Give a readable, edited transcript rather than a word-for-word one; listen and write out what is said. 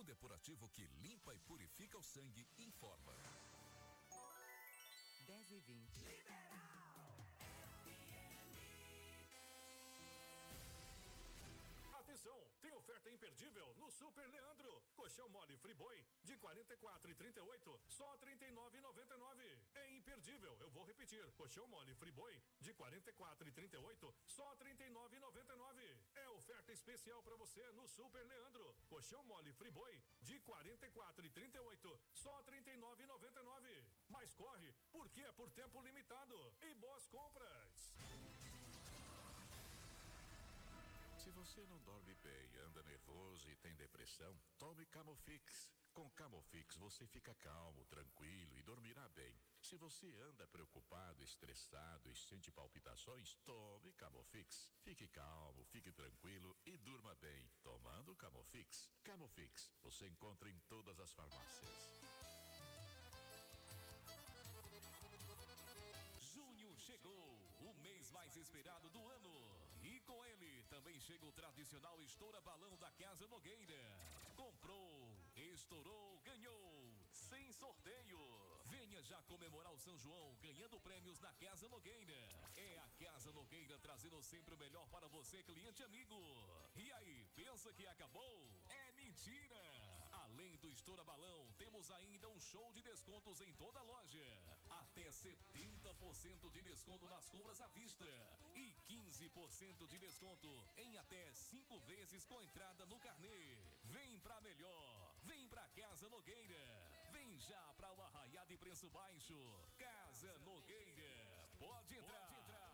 depurativo que limpa e purifica o sangue, informa. 10h20. Liberal Atenção, tem oferta imperdível no Super Leandro. Colchão mole Friboi de 44,38, só 39,99. É imperdível, eu vou repetir. Colchão mole Friboi de 44,38, só 39,99. É oferta especial para você no Super Leandro. Colchão mole Friboi de 44,38, só 39,99. Mas corre, porque é por tempo limitado. E boas compras. Se você não dorme bem, anda nervoso e tem depressão, tome Camofix. Com Camofix você fica calmo, tranquilo e dormirá bem. Se você anda preocupado, estressado e sente palpitações, tome Camofix. Fique calmo, fique tranquilo e durma bem, tomando Camofix. Camofix, você encontra em todas as farmácias. Junho chegou, o mês mais esperado do ano. E com ele também chega o tradicional Estoura Balão da Casa Nogueira. Comprou, estourou, ganhou, sem sorteio. Venha já comemorar o São João ganhando prêmios na Casa Nogueira. É a Casa Nogueira trazendo sempre o melhor para você, cliente amigo. E aí, pensa que acabou? É mentira! Além do Estoura Balão, temos ainda um show de descontos em toda a loja. Até 70% de desconto nas compras à vista e 15% de desconto em até 5 vezes com entrada no carnê. Vem pra melhor, vem pra Casa Nogueira, vem já pra o arraiá de preço baixo. Casa Nogueira, pode entrar.